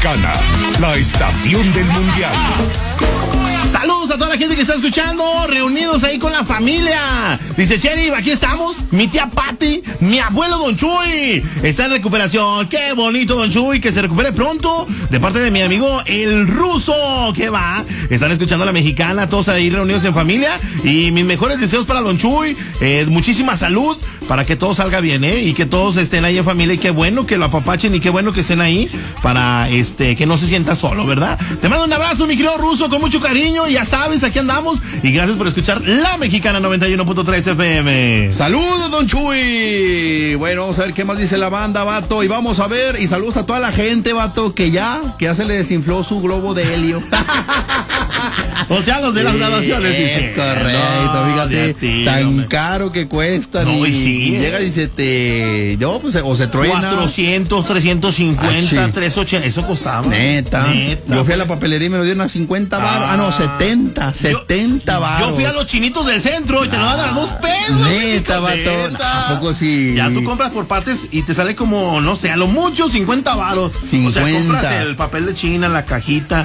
Mexicana, la estación del mundial. Saludos a toda la gente que está escuchando, reunidos ahí con la familia. Dice Sheriff, aquí estamos, mi tía Patti, mi abuelo Don Chuy, está en recuperación. Qué bonito Don Chuy, que se recupere pronto, de parte de mi amigo el ruso, que va. Están escuchando a la mexicana, todos ahí reunidos en familia. Y mis mejores deseos para Don Chuy, muchísima salud, para que todo salga bien, y que todos estén ahí en familia. Y qué bueno que lo apapachen y qué bueno que estén ahí para que no se sienta solo, ¿verdad? Te mando un abrazo, mi querido ruso, con mucho cariño. Ya sabes, aquí andamos. Y gracias por escuchar La Mexicana 91.3 FM. Saludos, Don Chuy. Bueno, vamos a ver qué más dice la banda, vato. Y vamos a ver, y saludos a toda la gente, vato, que ya se le desinfló su globo de helio. O sea, los de las graduaciones. Es correcto, fíjate, tan caro que cuesta. No, y sí. Llega y o se truena. 400, 350, 380, eso costaba. Neta. Yo fui a la papelería y me lo dieron a 50 baros. 70 baros. Yo fui a los chinitos del centro y te lo dan a 2 pesos. Neta, vato. ¿A poco sí? Ya tú compras por partes y te sale como, no sé, a lo mucho 50 baros. 50. O sea, compras el papel de China, la cajita,